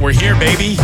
We're here, baby.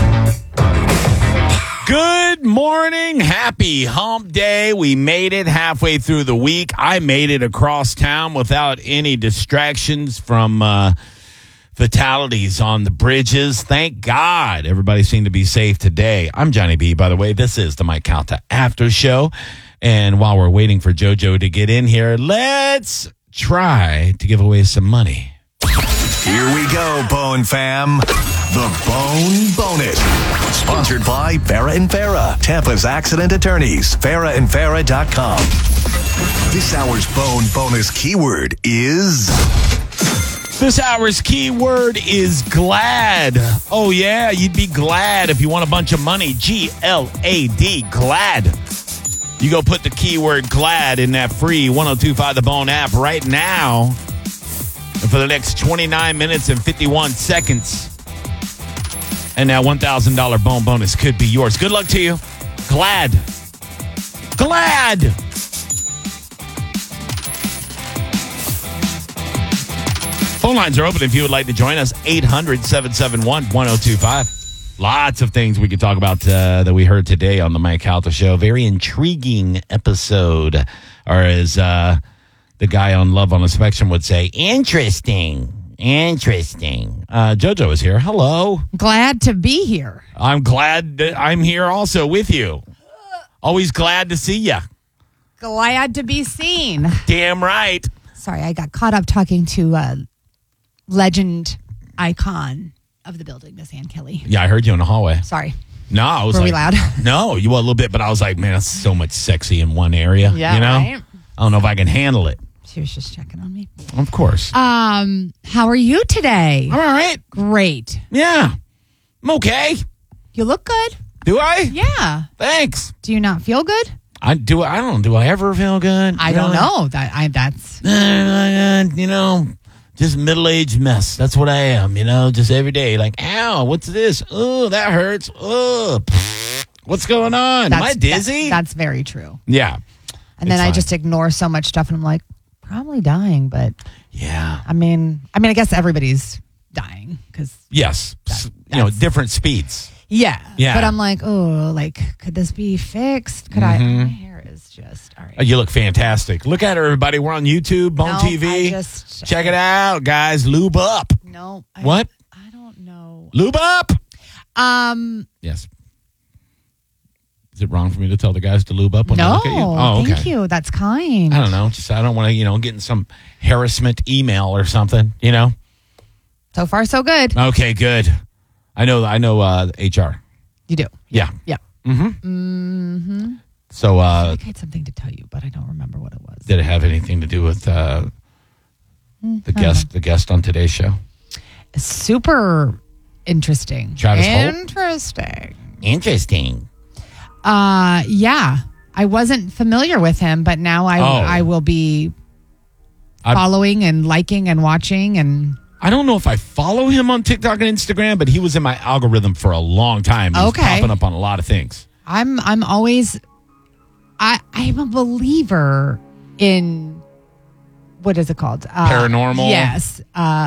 Good morning. Happy hump day. We made it halfway through the week. I made it across town without any distractions from fatalities on the bridges. Thank God. Everybody seemed to be safe today. I'm Johnny B, by the way. This is the Mike Calta After Show. And while we're waiting for JoJo to get in here, let's try to give away some money. Here we go, Bone Fam. The Bone Bonus. Sponsored by Farah and Farah, Tampa's accident attorneys. FarahandFarah.com. This hour's Bone Bonus keyword is... This hour's keyword is glad. Oh, yeah, you'd be glad if you want a bunch of money. G-L-A-D, glad. You go put the keyword glad in that free 1025 The Bone app right now. And for the next 29 minutes and 51 seconds. And that $1,000 Bone Bonus could be yours. Good luck to you. Glad. Glad. Phone lines are open if you would like to join us. 800-771-1025. Lots of things we could talk about that we heard today on the Mike Calta Show. Very intriguing episode. Or as the guy on Love on the Spectrum would say, interesting. Interesting. JoJo is here. Hello. Glad to be here. I'm glad that I'm here also with you. Always glad to see you. Glad to be seen. Damn right. Sorry, I got caught up talking to legend icon of the building, Miss Ann Kelly. Yeah, I heard you in the hallway. Sorry. No, I was Were like, we loud? No, you were a little bit, but I was like, man, that's so much sexy in one area. Yeah, you know? right? I don't know if I can handle it. She was just checking on me. Of course. How are you today? All right. Great. Yeah. I'm okay. You look good. Do I? Yeah. Thanks. Do you not feel good? Do I ever feel good? I don't know. That's you know, just middle-aged mess. That's what I am, you know, just every day. Like, ow, what's this? Oh, that hurts. Oh, what's going on? Am I dizzy? That's very true. Yeah. And then I just ignore so much stuff and I'm like, probably dying, but yeah. I mean, I guess everybody's dying because yes, different speeds. Yeah. Yeah. But I'm like, oh, like, could this be fixed? Could my hair is just, all right. You look fantastic. Look at her, everybody. We're on YouTube, Bone TV. Check it out, guys. Lube up. No. What? I don't know. Lube up. Yes. Is it wrong for me to tell the guys to lube up when they look at you? Oh, okay. Thank you. That's kind. I don't know. Just I don't want to, get in some harassment email or something, So far, so good. Okay, good. I know HR. You do. Yeah. Yeah. Mm-hmm. So I had something to tell you, but I don't remember what it was. Did it have anything to do with the guest on today's show? Super interesting. Travis Holt? Interesting. Yeah. I wasn't familiar with him, but now I will be following and liking and watching and I don't know if I follow him on TikTok and Instagram, but he was in my algorithm for a long time. He's popping up on a lot of things. I'm a believer in what is it called? Paranormal. Yes.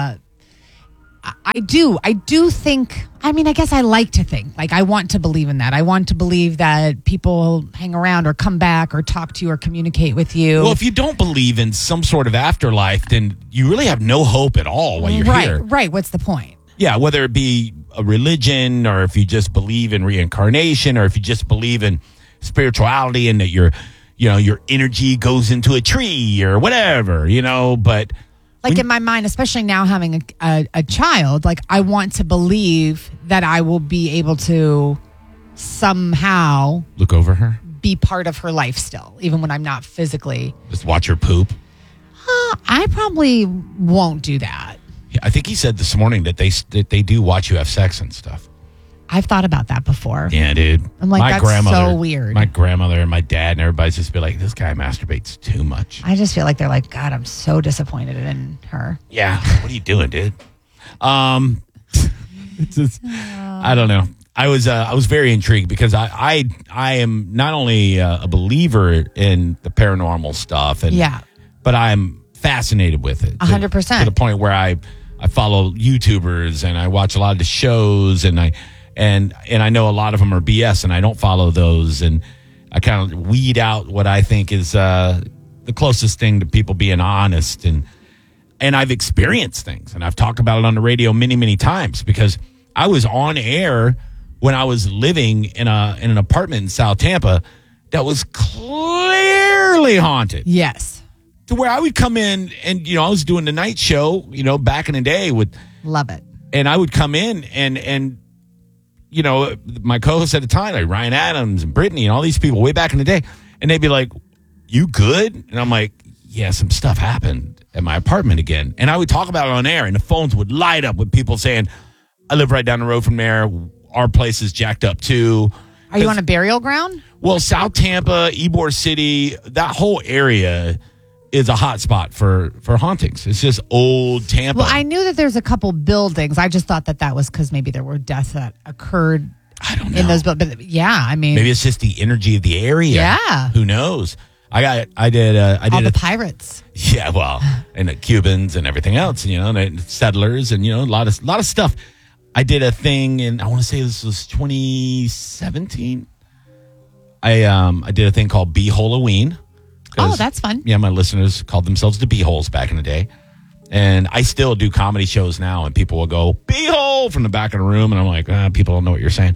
I do think, I guess I like to think, like I want to believe in that. I want to believe that people hang around or come back or talk to you or communicate with you. Well, if you don't believe in some sort of afterlife, then you really have no hope at all while you're here. Right. What's the point? Yeah, whether it be a religion or if you just believe in reincarnation or if you just believe in spirituality and that your energy goes into a tree or whatever, but... Like in my mind, especially now having a child, like I want to believe that I will be able to somehow look over her, be part of her life still, even when I'm not physically. Just watch her poop. I probably won't do that. Yeah, I think he said this morning that they do watch you have sex and stuff. I've thought about that before. Yeah, dude. I'm like, that's so weird. My grandmother and my dad and everybody's just be like, this guy masturbates too much. I just feel like they're like, God, I'm so disappointed in her. Yeah. What are you doing, dude? It's just, I don't know. I was very intrigued because I am not only a believer in the paranormal stuff, but I'm fascinated with it. 100%. To the point where I I follow YouTubers and I watch a lot of the shows and I know a lot of them are BS and I don't follow those, and I kind of weed out what I think is the closest thing to people being honest, and I've experienced things and I've talked about it on the radio many, many times because I was on air when I was living in an apartment in South Tampa that was clearly haunted. Yes. To where I would come in and, I was doing the night show, back in the day Love it. and I would come in and my co-hosts at the time, like Ryan Adams and Brittany and all these people way back in the day, and they'd be like, "You good?" And I'm like, "Yeah, some stuff happened at my apartment again." And I would talk about it on air and the phones would light up with people saying, "I live right down the road from there. Our place is jacked up too." Are you on a burial ground? Well, South Tampa, Ybor City, that whole area is a hot spot for hauntings. It's just old Tampa. Well, I knew that there's a couple buildings. I just thought that was because maybe there were deaths that occurred I don't know. in those buildings. But yeah, I mean, maybe it's just the energy of the area. Yeah. Who knows? I did all the pirates. Yeah, well, and the Cubans and everything else, and the settlers and a lot of stuff. I did a thing and I want to say this was 2017. I did a thing called Bee-Halloween. Oh, that's fun. Yeah, my listeners called themselves the Bee-Holes back in the day. And I still do comedy shows now, and people will go, Bee-Hole, from the back of the room. And I'm like, people don't know what you're saying.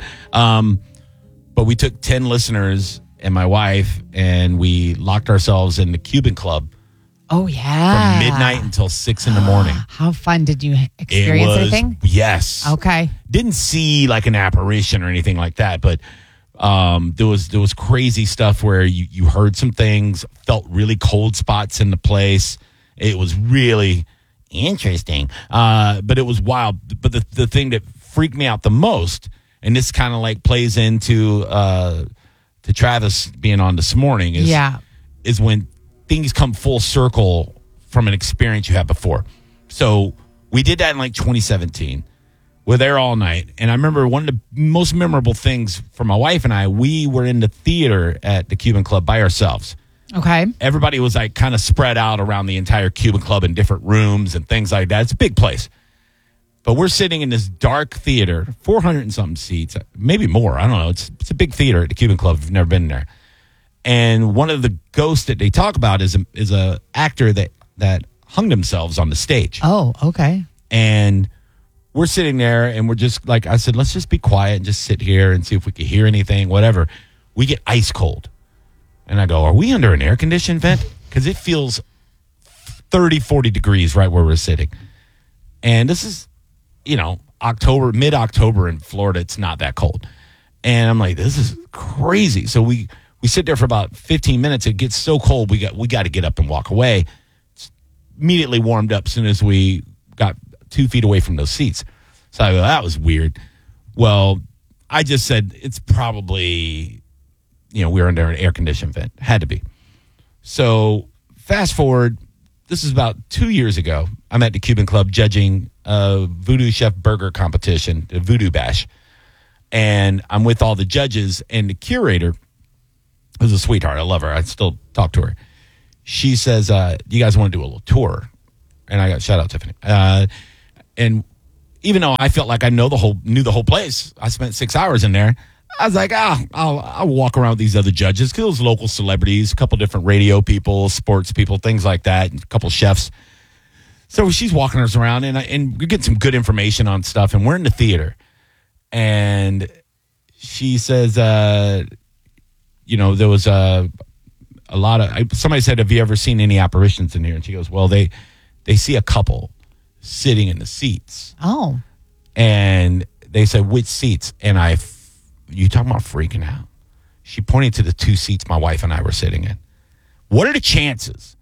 But we took 10 listeners and my wife, and we locked ourselves in the Cuban Club. Oh, yeah. From midnight until 6 in the morning. How fun. Did you experience anything? Yes. Okay. Didn't see like an apparition or anything like that, but there was crazy stuff where you heard some things, felt really cold spots in the place. It was really interesting, but it was wild. But the thing that freaked me out the most, and this kind of like plays into to Travis being on this morning, is when things come full circle from an experience you had before. So we did that in like 2017. We're there all night. And I remember one of the most memorable things for my wife and I, we were in the theater at the Cuban Club by ourselves. Okay. Everybody was like kind of spread out around the entire Cuban Club in different rooms and things like that. It's a big place. But we're sitting in this dark theater, 400 and something seats, maybe more. I don't know. It's a big theater at the Cuban Club if you've never been there. And one of the ghosts that they talk about is a actor that hung themselves on the stage. Oh, okay. And we're sitting there and we're just like, I said, let's just be quiet and just sit here and see if we can hear anything, whatever. We get ice cold. And I go, are we under an air conditioned vent? Because it feels 30, 40 degrees right where we're sitting. And this is, October, mid-October in Florida. It's not that cold. And I'm like, this is crazy. So we sit there for about 15 minutes. It gets so cold, we got to get up and walk away. It's immediately warmed up as soon as we got 2 feet away from those seats. So I go, that was weird. Well, I just said it's probably, we were under an air-conditioned vent. Had to be. So fast forward, this is about 2 years ago. I'm at the Cuban Club judging a Voodoo Chef burger competition, the Voodoo Bash. And I'm with all the judges and the curator, who's a sweetheart. I love her. I still talk to her. She says, you guys want to do a little tour? And I got, shout out Tiffany. And even though I felt like I knew the whole place, I spent 6 hours in there. I was like, I'll walk around with these other judges, because those local celebrities, a couple different radio people, sports people, things like that, and a couple chefs. So she's walking us around, and we get some good information on stuff, and we're in the theater. And she says, there was a lot of, somebody said, have you ever seen any apparitions in here? And she goes, well, they see a couple sitting in the seats. Oh. And they said, which seats? And you talking about freaking out? She pointed to the 2 seats my wife and I were sitting in. What are the chances?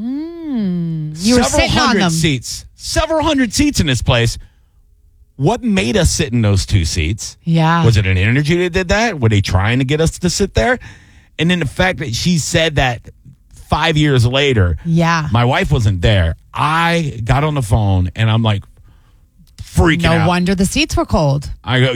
You were sitting on them. Several hundred seats in this place. What made us sit in those 2 seats? Yeah. Was it an energy that did that? Were they trying to get us to sit there? And then the fact that she said that 5 years later, my wife wasn't there. I got on the phone and I'm like freaking out. No wonder the seats were cold. I go,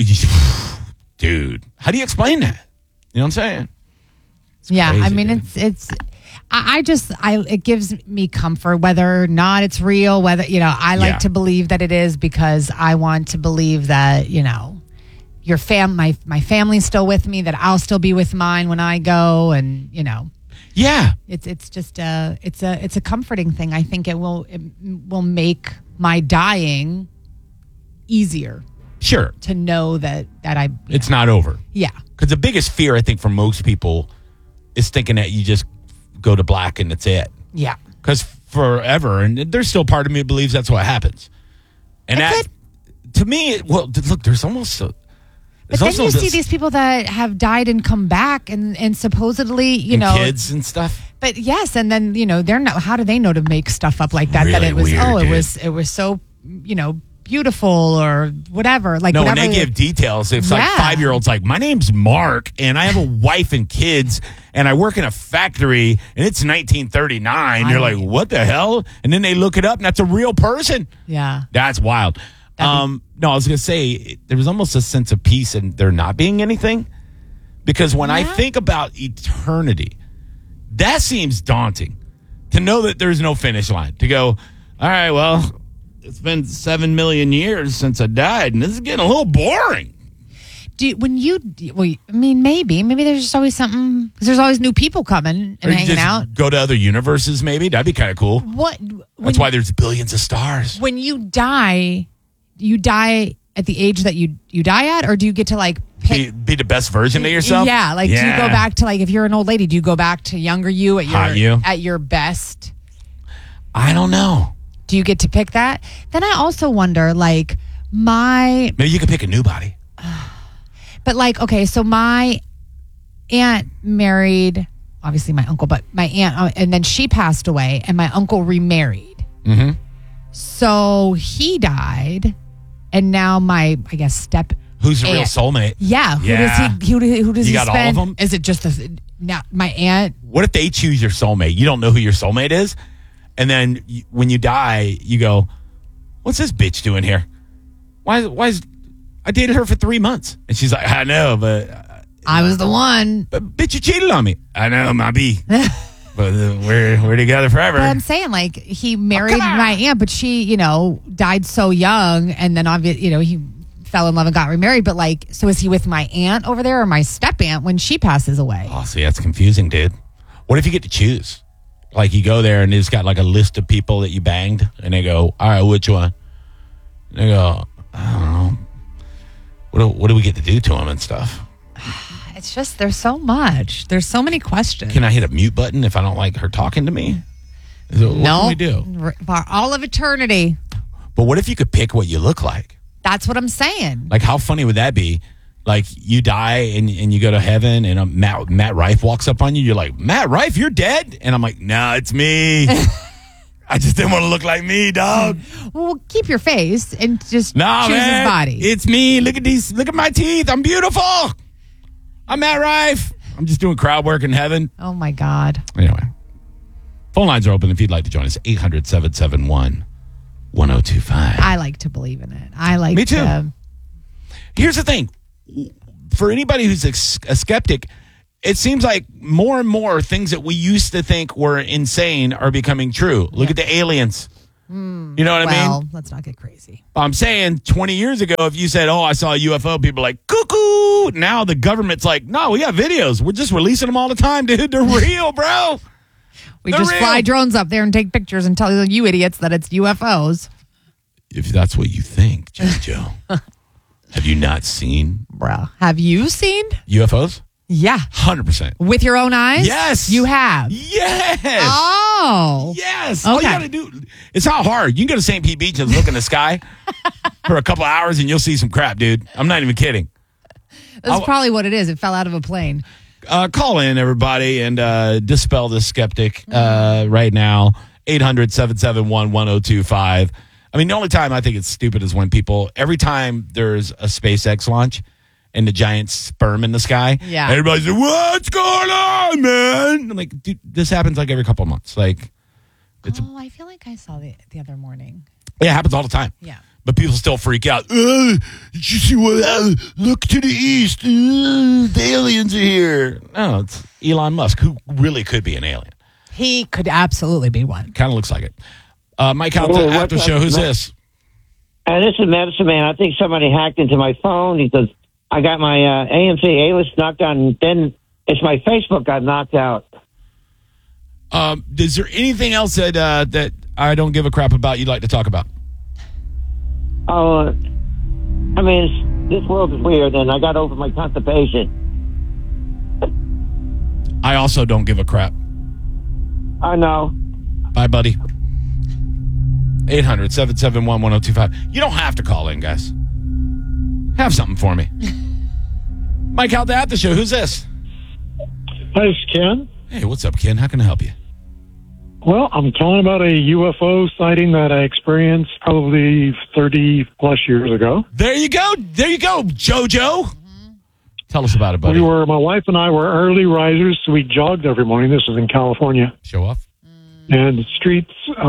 dude, how do you explain that? You know what I'm saying? It's yeah, crazy, I mean, dude. it's it gives me comfort whether or not it's real, whether, I like to believe that it is because I want to believe that, your my family's still with me, that I'll still be with mine when I go. And, Yeah. it's just it's a comforting thing. I think it will make my dying easier. Sure. To know that it's not over. Yeah. Because the biggest fear, I think, for most people is thinking that you just go to black and that's it. Yeah. Because forever, and there's still part of me that believes that's what happens. And to me, look, there's almost But then you see these people that have died and come back and supposedly, kids and stuff. But yes, and then, they're not, how do they know to make stuff up like that? Really that it was, weird, it was so, beautiful or whatever. Like, when they give details, it's like 5-year-olds like, my name's Mark and I have a wife and kids and I work in a factory and it's 1939. You're like, what the hell? And then they look it up and that's a real person. Yeah. That's wild. No, I was going to say there was almost a sense of peace in there not being anything, because when I think about eternity, that seems daunting, to know that there's no finish line, to go, all right, well, it's been 7 million years since I died, and this is getting a little boring. Maybe there's just always something, because there's always new people coming and hanging out. Go to other universes, maybe. That'd be kind of cool. That's why there's billions of stars. When you die at the age that you die at, or do you get to pick, be the best version of yourself? Yeah, do you go back to if you're an old lady, do you go back to younger you at your best? I don't know. Do you get to pick that? Then I also wonder, maybe you could pick a new body. But okay, so my aunt married, obviously my uncle, but my aunt, and then she passed away, and my uncle remarried. Mm-hmm. So he died, and now my, I guess, who's the real soulmate? Yeah. Who does he got spend? All of them? Is it just now my aunt? What if they choose your soulmate? You don't know who your soulmate is, and then when you die, you go, "What's this bitch doing here? Why is I dated her for 3 months?" And she's like, "I know, but I was the one. But bitch, you cheated on me." "I know, my B." But we're together forever. But I'm saying, he married my aunt, but she, died so young, and then obviously, he fell in love and got remarried. But so is he with my aunt over there or my step aunt when she passes away? Oh, see, that's confusing, dude. What if you get to choose? You go there and it's got a list of people that you banged, and they go, "All right, which one?" And they go, "I don't know. What do we get to do to them and stuff?" It's just, there's so much. There's so many questions. Can I hit a mute button if I don't like her talking to me? What can we do? For all of eternity. But what if you could pick what you look like? That's what I'm saying. How funny would that be? You die and you go to heaven and Matt Rife walks up on you. You're like, "Matt Rife, you're dead?" And I'm like, "No, it's me." I just didn't want to look like me, dog. Well, keep your face and just choose man, his body. It's me. Look at my teeth. I'm beautiful. I'm Matt Rife. I'm just doing crowd work in heaven. Oh, my God. Anyway, phone lines are open if you'd like to join us. 800-771-1025. I like to believe in it. Me too. Here's the thing. For anybody who's a skeptic, it seems like more and more things that we used to think were insane are becoming true. Look at the aliens. You know what I mean? Well, let's not get crazy. I'm saying 20 years ago, if you said, "Oh, I saw a UFO," people are like, "Cuckoo." Now the government's like, "No, we got videos. We're just releasing them all the time, dude. They're real, bro. They're just real. Fly drones up there and take pictures and tell you idiots that it's UFOs. If that's what you think, Joe, have you not seen? Bro, have you seen UFOs? Yeah. 100%. With your own eyes? Yes. You have? Yes. Oh. Yes. Okay. All you got to do, it's not hard. You can go to St. Pete Beach and look in the sky for a couple of hours and you'll see some crap, dude. I'm not even kidding. That's probably what it is. It fell out of a plane. Call in, everybody, and dispel this skeptic right now. 800-771-1025. I mean, the only time I think it's stupid is when people, every time there's a SpaceX launch and the giant sperm in the sky, everybody's like, "What's going on, man?" I'm like, dude, this happens every couple of months. I feel like I saw the other morning. It happens all the time. Yeah. But people still freak out. Did you see what? Look to the east. The aliens are here. No, it's Elon Musk, who really could be an alien. He could absolutely be one. Kind of looks like it. Mike out Hey, after what's show. up, Who's Mike? this? This is Medicine Man. I think somebody hacked into my phone because I got my AMC A-list knocked out, and then it's my Facebook got knocked out. Is there anything else that I don't give a crap about you'd like to talk about? I mean, this world is weird, and I got over my constipation. I also don't give a crap. I know. Bye, buddy. 800-771-1025. You don't have to call in, guys. Have something for me. Mike out at the show. Who's this? Hi, it's Ken. Hey, what's up, Ken? How can I help you? Well, I'm calling about a UFO sighting that I experienced probably 30 plus years ago. There you go. There you go, JoJo. Tell us about it, buddy. My wife and I were early risers, so we jogged every morning. This was in California. Show off. And the streets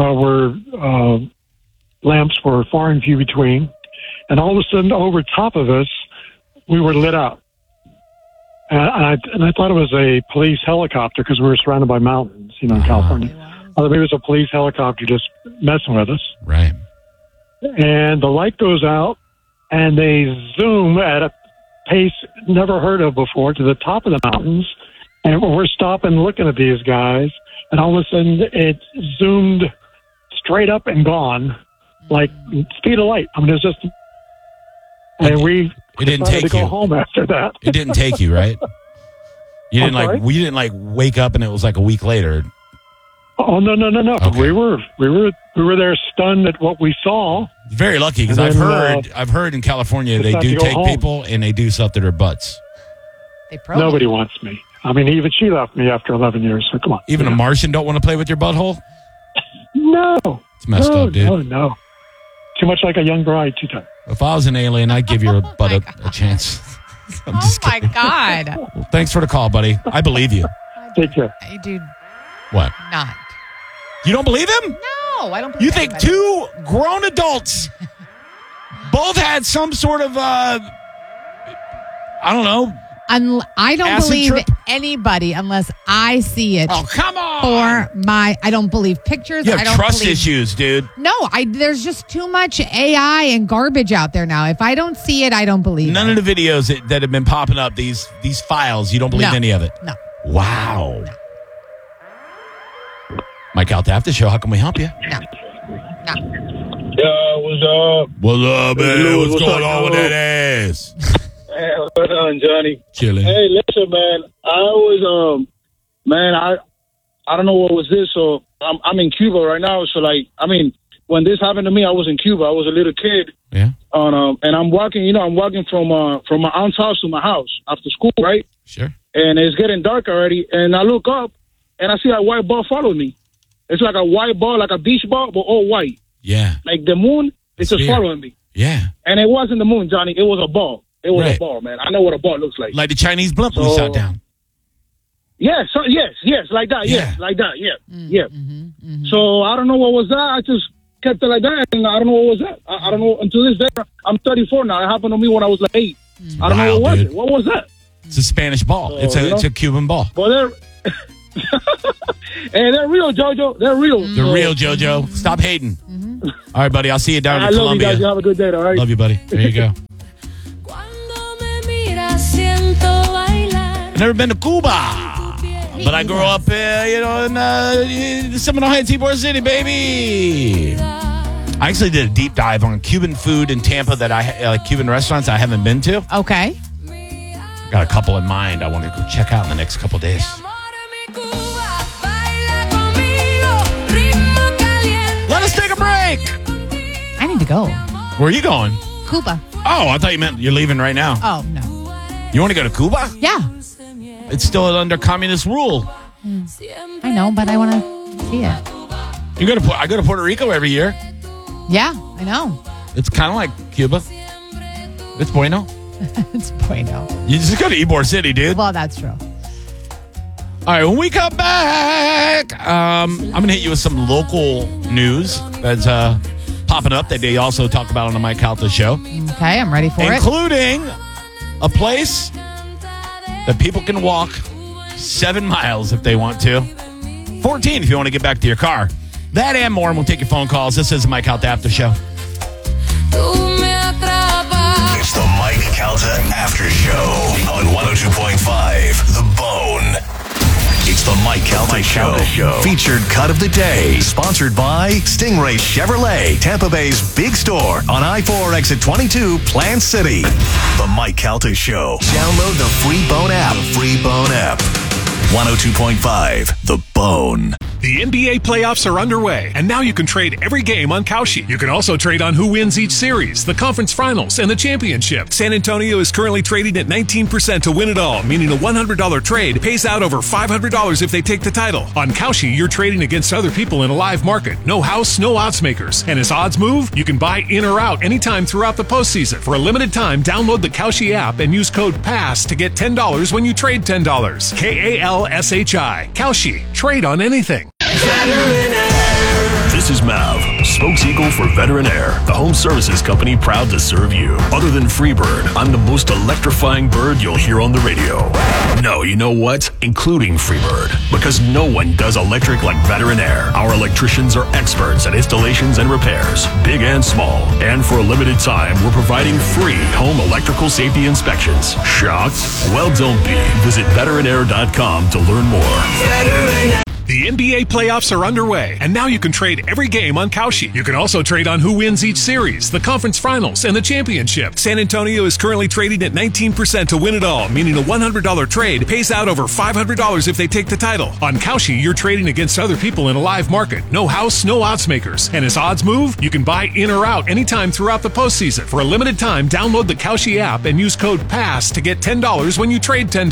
lamps were far and few between. And all of a sudden, over top of us, we were lit up. And I thought it was a police helicopter because we were surrounded by mountains, in California. I thought maybe it was a police helicopter just messing with us. Right. And the light goes out, and they zoom at a pace never heard of before to the top of the mountains. And we're stopping looking at these guys, and all of a sudden it zoomed straight up and gone, like speed of light. I mean, it's just... And we It didn't decided take to go you. home after that. It didn't take you, right? You I'm didn't sorry? we didn't wake up and it was like a week later. Oh, no. Okay. We were there stunned at what we saw. Very lucky because And I've heard in California they decided do to go take home. people and they do stuff to their butts. They probably Nobody wants me. I mean, even she left me after 11 years, so come on. Even a Martian don't want to play with your butthole? No. It's messed up, dude. No. Too much like a young bride, too tight. If I was an alien, I'd give your butt a chance. I'm Oh just my kidding. God. Well, thanks for the call, buddy. I believe you. Take care. I do What? not. You don't believe him? No, I don't believe You think anybody. two grown adults both had some sort of, I don't know. I don't Acid believe trip? anybody unless I see it Oh, come on. I don't believe pictures. You I have don't trust believe, issues, dude. No, there's just too much AI and garbage out there now. If I don't see it, I don't believe None it. of the videos that have been popping up, these files, you don't believe No. any of it? No. Wow. Mike out after show. How can we help you? No. What's up? What's up, man? Hey, What's what's going up, on with Joe? that ass? Hey, what's going on, Johnny? Chilling. Hey, listen, man. I always, I don't know what was this. So I'm in Cuba right now. So when this happened to me, I was in Cuba. I was a little kid. Yeah. And I'm walking from my aunt's house to my house after school, right? Sure. And it's getting dark already. And I look up and I see a white ball follow me. It's like a white ball, like a beach ball, but all white. Yeah. Like the moon, it's just Sphere. following me. Yeah. And it wasn't the moon, Johnny. It was a ball. It was Right. a ball, man. I know what a ball looks like. Like the Chinese blimp we So- shot down. Yes, like that. Yeah. Yes, like that. Yeah. So I don't know what was that. I just kept it like that, and I don't know what was that. I don't know. Until this day, I'm 34 now. It happened to me when I was like 8. I don't know Wow, what was dude. it. What was that? It's a Spanish ball. So, It's a Cuban ball. But they're hey, they're real, JoJo. They're real. The real JoJo. Stop hating. All right, buddy. I'll see you down I in love Colombia. you guys. You have a good day, all right? Love you, buddy. There you go. I've never been to Cuba, but I grew up, in Seminole Heights, Ybor City, baby. I actually did a deep dive on Cuban food in Tampa Cuban restaurants I haven't been to. Okay. Got a couple in mind I want to go check out in the next couple days. Let us take a break. I need to go. Where are you going? Cuba. Oh, I thought you meant you're leaving right now. Oh, no. You want to go to Cuba? Yeah. It's still under communist rule. I know, but I want to see it. I go to Puerto Rico every year. Yeah, I know. It's kind of like Cuba. It's bueno. It's bueno. You just go to Ybor City, dude. Well, that's true. All right, when we come back, I'm going to hit you with some local news that's popping up that they also talk about on the Mike Calta show, Okay, I'm ready for it. including a place that people can walk 7 miles if they want to 14 if you want to get back to your car. That and more, and we'll take your phone calls. This is the Mike Calta After Show. It's the Mike Calta After Show on 102.5 The Bone. It's the Mike Calta Show. Featured cut of the day. Sponsored by Stingray Chevrolet, Tampa Bay's big store on I-4 exit 22, Plant City. The Mike Calta Show. Download the free Bone app. 102.5 The Bone. The NBA playoffs are underway, and now you can trade every game on Kalshi. You can also trade on who wins each series, the conference finals, and the championship. San Antonio is currently trading at 19% to win it all, meaning a $100 trade pays out over $500 if they take the title. On Kalshi, you're trading against other people in a live market. No house, no odds makers. And as odds move, you can buy in or out anytime throughout the postseason. For a limited time, download the Kalshi app and use code PASS to get $10 when you trade $10. KALSHI. Kalshi. Trade on anything. This is Mav, spokeseagle for Veteran Air, the home services company proud to serve you. Other than Freebird, I'm the most electrifying bird you'll hear on the radio. No, you know what? Including Freebird. Because no one does electric like Veteran Air. Our electricians are experts at installations and repairs, big and small. And for a limited time, we're providing free home electrical safety inspections. Shocked? Well, don't be. Visit veteranair.com to learn more. The NBA playoffs are underway, and now you can trade every game on Kalshi. You can also trade on who wins each series, the conference finals, and the championship. San Antonio is currently trading at 19% to win it all, meaning a $100 trade pays out over $500 if they take the title. On Kalshi, you're trading against other people in a live market. No house, no odds makers. And as odds move, you can buy in or out anytime throughout the postseason. For a limited time, download the Kalshi app and use code PASS to get $10 when you trade $10.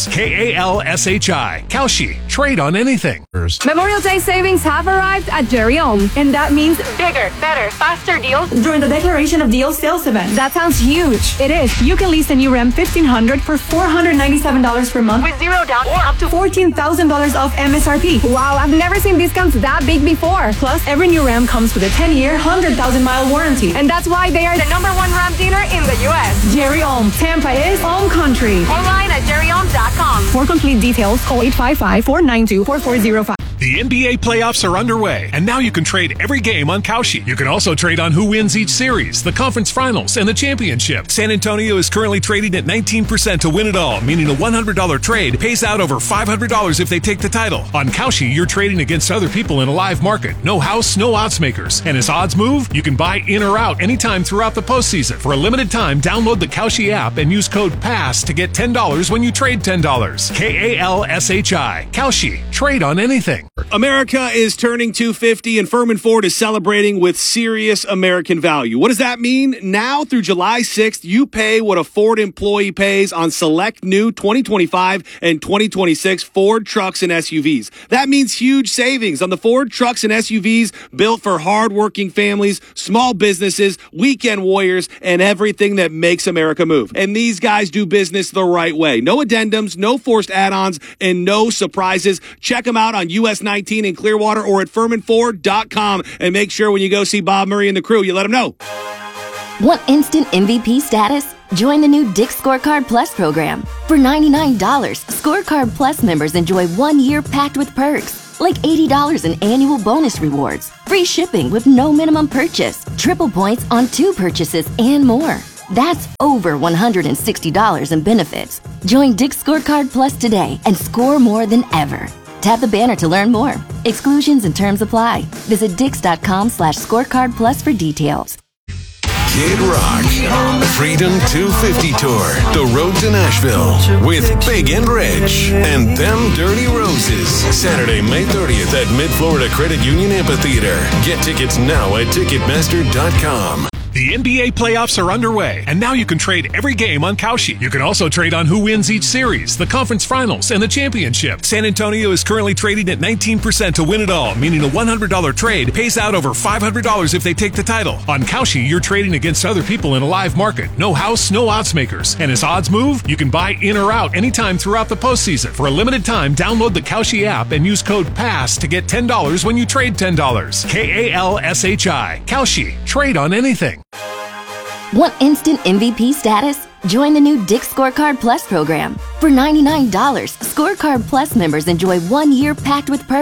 KALSHI. Kalshi. Trade on anything. Memorial Day savings have arrived at Jerry Ohm, and that means bigger, better, faster deals during the Declaration of Deals sales event. That sounds huge. It is. You can lease a new Ram 1500 for $497 per month with $0 down or up to $14,000 off MSRP. Wow, I've never seen discounts that big before. Plus, every new Ram comes with a 10-year, 100,000-mile warranty, and that's why they are the #1 Ram dealer in the U.S. Jerry Ohm. Tampa is home country. Online at jerryohm.com. For complete details, call 855-492-4405. The NBA playoffs are underway, and now you can trade every game on Kalshi. You can also trade on who wins each series, the conference finals, and the championship. San Antonio is currently trading at 19% to win it all, meaning a $100 trade pays out over $500 if they take the title. On Kalshi, you're trading against other people in a live market. No house, no odds makers. And as odds move, you can buy in or out anytime throughout the postseason. For a limited time, download the Kalshi app and use code PASS to get $10 when you trade $10. KALSHI. Kalshi. Trade on anything. America is turning 250, and Furman Ford is celebrating with serious American value. What does that mean? Now through July 6th, you pay what a Ford employee pays on select new 2025 and 2026 Ford trucks and SUVs. That means huge savings on the Ford trucks and SUVs built for hardworking families, small businesses, weekend warriors, and everything that makes America move. And these guys do business the right way. No addendums, no forced add-ons, and no surprises. Check them out on US 19 in Clearwater or at FurmanFord.com, and make sure when you go see Bob Murray and the crew, you let them know. Want instant MVP status? Join the new Dick's Scorecard Plus program. For $99, Scorecard Plus members enjoy 1 year packed with perks, like $80 in annual bonus rewards, free shipping with no minimum purchase, triple points on 2 purchases, and more. That's over $160 in benefits. Join Dick's Scorecard Plus today and score more than ever. Tap the banner to learn more. Exclusions and terms apply. Visit dix.com/scorecard plus for details. Kid Rock on the Freedom 250 Tour. The road to Nashville with Big and Rich and Them Dirty Roses. Saturday, May 30th at Mid-Florida Credit Union Amphitheater. Get tickets now at Ticketmaster.com. The NBA playoffs are underway, and now you can trade every game on Kalshi. You can also trade on who wins each series, the conference finals, and the championship. San Antonio is currently trading at 19% to win it all, meaning a $100 trade pays out over $500 if they take the title. On Kalshi, you're trading against other people in a live market. No house, no odds makers. And as odds move, you can buy in or out anytime throughout the postseason. For a limited time, download the Kalshi app and use code PASS to get $10 when you trade $10. KALSHI. Kalshi. Trade on anything. Want instant MVP status? Join the new Dick's Scorecard Plus program. For $99, Scorecard Plus members enjoy 1 year packed with perks,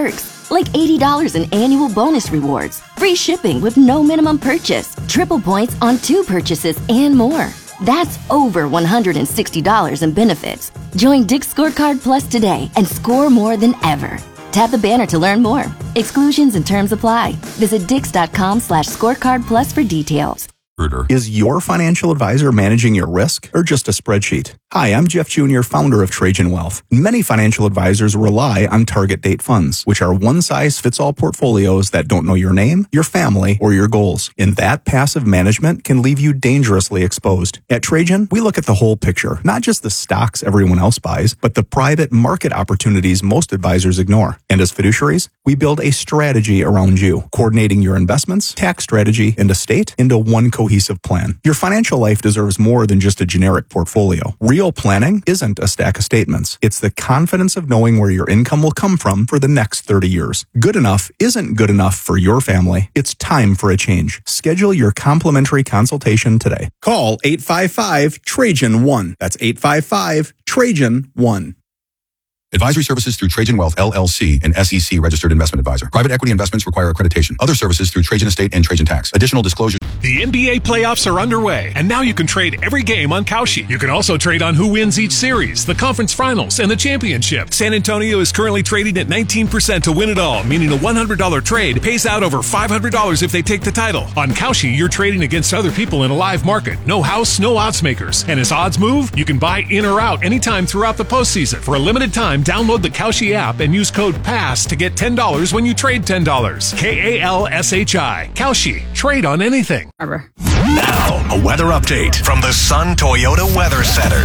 Like $80 in annual bonus rewards, free shipping with no minimum purchase, triple points on 2 purchases, and more. That's over $160 in benefits. Join Dick's Scorecard Plus today and score more than ever. Tap the banner to learn more. Exclusions and terms apply. Visit dix.com/scorecard plus for details. Is your financial advisor managing your risk or just a spreadsheet? Hi, I'm Jeff Jr., founder of Trajan Wealth. Many financial advisors rely on target date funds, which are one-size-fits-all portfolios that don't know your name, your family, or your goals. And that passive management can leave you dangerously exposed. At Trajan, we look at the whole picture, not just the stocks everyone else buys, but the private market opportunities most advisors ignore. And as fiduciaries, we build a strategy around you, coordinating your investments, tax strategy, and estate into one cohesive plan. Your financial life deserves more than just a generic portfolio. Real planning isn't a stack of statements. It's the confidence of knowing where your income will come from for the next 30 years. Good enough isn't good enough for your family. It's time for a change. Schedule your complimentary consultation today. Call 855-TRAJAN-1. That's 855-TRAJAN-1. Advisory services through Trajan Wealth, LLC, an SEC registered investment advisor. Private equity investments require accreditation. Other services through Trajan Estate and Trajan Tax. Additional disclosure. The NBA playoffs are underway, and now you can trade every game on Kalshi. You can also trade on who wins each series, the conference finals, and the championship. San Antonio is currently trading at 19% to win it all, meaning a $100 trade pays out over $500 if they take the title. On Kalshi, you're trading against other people in a live market. No house, no odds makers. And as odds move, you can buy in or out anytime throughout the postseason. For a limited time, download the Kalshi app and use code PASS to get $10 when you trade $10. KALSHI. Kalshi. Trade on anything. Now, a weather update from the Sun Toyota Weather Center.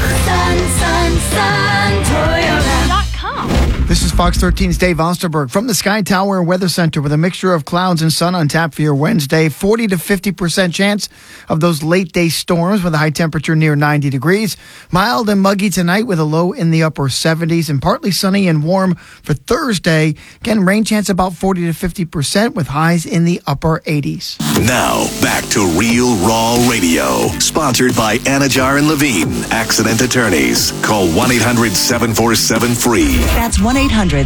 Toyota.com. This is Fox 13's Dave Osterberg from the Sky Tower Weather Center with a mixture of clouds and sun on tap for your Wednesday. 40 to 50% chance of those late day storms with a high temperature near 90 degrees. Mild and muggy tonight with a low in the upper 70s and partly sunny and warm for Thursday. Again, rain chance about 40 to 50% with highs in the upper 80s. Now, back to Real Raw Radio. Sponsored by Anajar and Levine, accident attorneys. Call 1-800-747-FREE. That's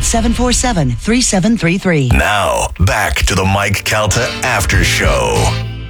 1-800-747-3733. Now, back to the Mike Calta After Show.